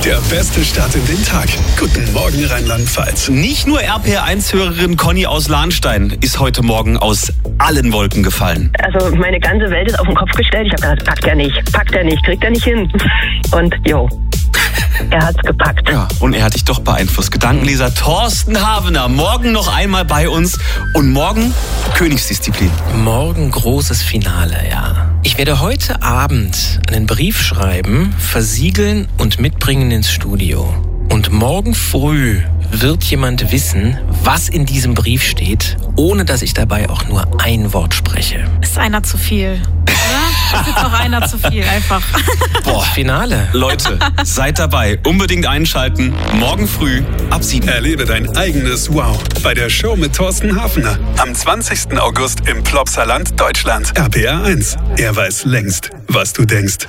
Der beste Start in den Tag. Guten Morgen, Rheinland-Pfalz. Nicht nur RPR1-Hörerin Conny aus Lahnstein ist heute Morgen aus allen Wolken gefallen. Also meine ganze Welt ist auf den Kopf gestellt. Ich habe gedacht, packt er nicht, kriegt er nicht hin. Und er hat's gepackt. Ja, und er hat dich doch beeinflusst. Gedankenleser Thorsten Havener, morgen noch einmal bei uns und morgen Königsdisziplin. Morgen großes Finale, ja. Ich werde heute Abend einen Brief schreiben, versiegeln und mitbringen ins Studio. Und morgen früh wird jemand wissen, was in diesem Brief steht, ohne dass ich dabei auch nur ein Wort spreche. Ist einer zu viel, oder? Ist jetzt auch einer zu viel, einfach. Boah, Finale. Leute, seid dabei. Unbedingt einschalten. Morgen früh ab 7. Erlebe dein eigenes Wow bei der Show mit Thorsten Havener. Am 20. August im Plopsaland, Deutschland. RPR1. Er weiß längst, was du denkst.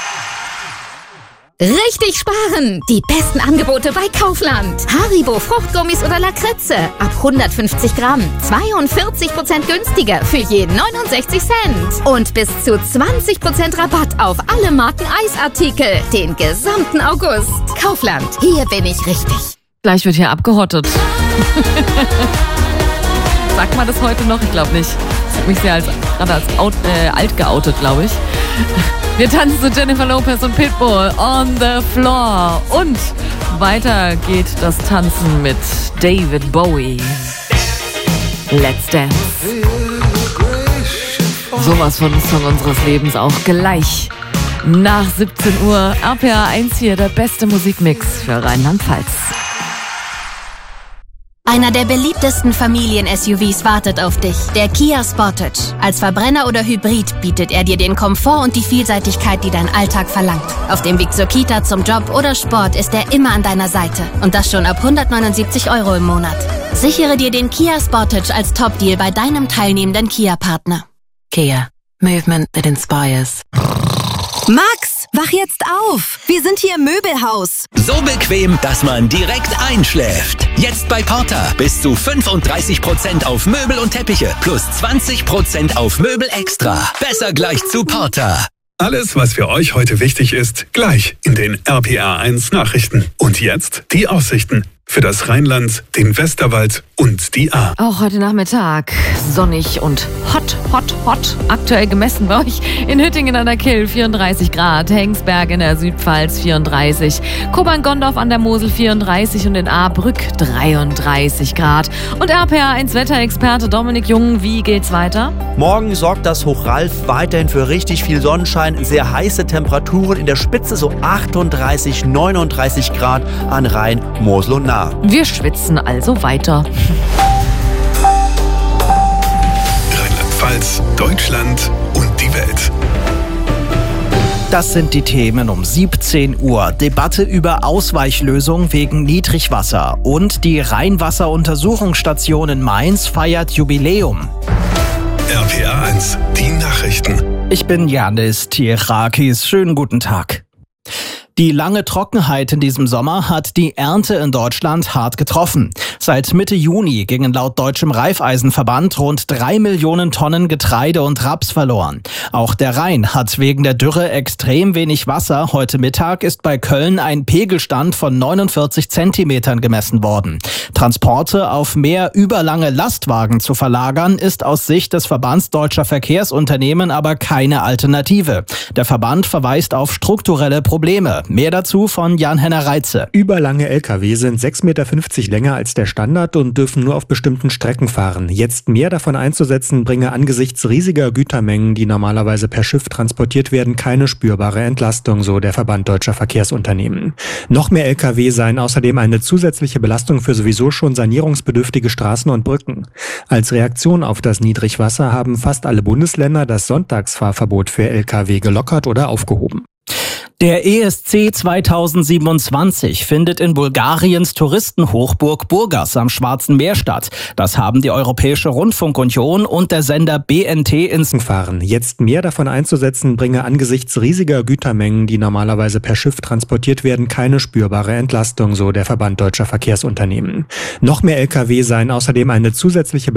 Richtig sparen! Die besten Angebote bei Kaufland. Haribo Fruchtgummis oder Lakritze ab 150 Gramm. 42% günstiger für je 69 Cent. Und bis zu 20% Rabatt auf alle Marken Eisartikel. Den gesamten August. Kaufland. Hier bin ich richtig. Gleich wird hier abgehottet. Sagt man das heute noch? Ich glaube nicht. Ich habe mich sehr gerade als alt geoutet, glaube ich. Wir tanzen zu Jennifer Lopez und Pitbull on the floor. Und weiter geht das Tanzen mit David Bowie. Let's Dance. Sowas von Song unseres Lebens auch gleich. Nach 17 Uhr RPR1 hier, der beste Musikmix für Rheinland-Pfalz. Einer der beliebtesten Familien-SUVs wartet auf dich, der Kia Sportage. Als Verbrenner oder Hybrid bietet er dir den Komfort und die Vielseitigkeit, die dein Alltag verlangt. Auf dem Weg zur Kita, zum Job oder Sport ist er immer an deiner Seite. Und das schon ab 179 € im Monat. Sichere dir den Kia Sportage als Top-Deal bei deinem teilnehmenden Kia-Partner. Kia. Movement that inspires. Max, wach jetzt auf! Wir sind hier im Möbelhaus. So bequem, dass man direkt einschläft. Jetzt bei Porter. Bis zu 35% auf Möbel und Teppiche. Plus 20% auf Möbel extra. Besser gleich zu Porter. Alles, was für euch heute wichtig ist, gleich in den RPR1 Nachrichten. Und jetzt die Aussichten für das Rheinland, den Westerwald und die Ahr. Auch heute Nachmittag sonnig und hot. Aktuell gemessen bei euch in Hüttingen an der Kyll 34 Grad, Hengsberg in der Südpfalz 34, Kobern-Gondorf an der Mosel 34 und in Ahrbrück 33 Grad. Und RPR1 Wetterexperte Dominik Jung, wie geht's weiter? Morgen sorgt das Hochralf weiterhin für richtig viel Sonnenschein, sehr heiße Temperaturen, in der Spitze so 38, 39 Grad an Rhein, Mosel und Nahe. Wir schwitzen also weiter. Rheinland-Pfalz, Deutschland und die Welt. Das sind die Themen um 17 Uhr. Debatte über Ausweichlösung wegen Niedrigwasser. Und die Rheinwasseruntersuchungsstation in Mainz feiert Jubiläum. RPR1, die Nachrichten. Ich bin Janis Tierakis. Schönen guten Tag. Die lange Trockenheit in diesem Sommer hat die Ernte in Deutschland hart getroffen. Seit Mitte Juni gingen laut Deutschem Reifeisenverband rund 3 Millionen Tonnen Getreide und Raps verloren. Auch der Rhein hat wegen der Dürre extrem wenig Wasser. Heute Mittag ist bei Köln ein Pegelstand von 49 Zentimetern gemessen worden. Transporte auf mehr überlange Lastwagen zu verlagern, ist aus Sicht des Verbands Deutscher Verkehrsunternehmen aber keine Alternative. Der Verband verweist auf strukturelle Probleme. Mehr dazu von Jan-Henner Reitze. Überlange Lkw sind 6,50 Meter länger als der Standard und dürfen nur auf bestimmten Strecken fahren. Jetzt mehr davon einzusetzen, bringe angesichts riesiger Gütermengen, die normalerweise per Schiff transportiert werden, keine spürbare Entlastung, so der Verband Deutscher Verkehrsunternehmen. Noch mehr Lkw seien außerdem eine zusätzliche Belastung für sowieso schon sanierungsbedürftige Straßen und Brücken. Als Reaktion auf das Niedrigwasser haben fast alle Bundesländer das Sonntagsfahrverbot für Lkw gelockert oder aufgehoben. Der ESC 2027 findet in Bulgariens Touristenhochburg Burgas am Schwarzen Meer statt. Das haben die Europäische Rundfunkunion und der Sender BNT ins Fahren. Jetzt mehr davon einzusetzen, bringe angesichts riesiger Gütermengen, die normalerweise per Schiff transportiert werden, keine spürbare Entlastung, so der Verband Deutscher Verkehrsunternehmen. Noch mehr Lkw seien außerdem eine zusätzliche